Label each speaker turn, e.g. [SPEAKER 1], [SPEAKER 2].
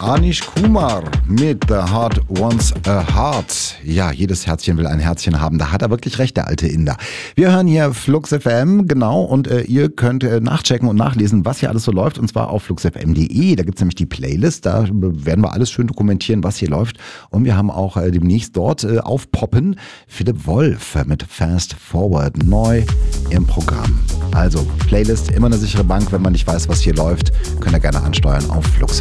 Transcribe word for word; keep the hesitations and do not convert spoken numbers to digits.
[SPEAKER 1] Anish Kumar mit The Heart Wants a Heart. Ja, jedes Herzchen will ein Herzchen haben. Da hat er wirklich recht, der alte Inder. Wir hören hier Flux F M, genau, und äh, ihr könnt äh, nachchecken und nachlesen, was hier alles so läuft, und zwar auf flux f m punkt de. Da gibt es nämlich die Playlist, da werden wir alles schön dokumentieren, was hier läuft. Und wir haben auch äh, demnächst dort äh, aufpoppen Philipp Wolf äh, mit Fast Forward neu im Programm. Also Playlist, immer eine sichere Bank, wenn man nicht weiß, was hier läuft, könnt ihr gerne ansteuern auf Flux F M.